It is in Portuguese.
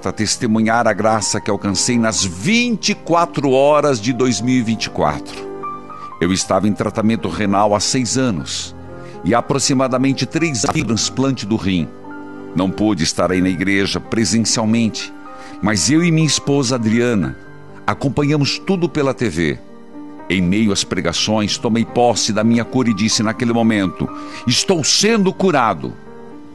porta testemunhar a graça que alcancei nas 24 horas de 2024. Eu estava em tratamento renal há 6 anos e há aproximadamente 3 anos do transplante do rim. Não pude estar aí na igreja presencialmente, mas eu e minha esposa Adriana acompanhamos tudo pela TV. Em meio às pregações, tomei posse da minha cura e disse naquele momento: estou sendo curado.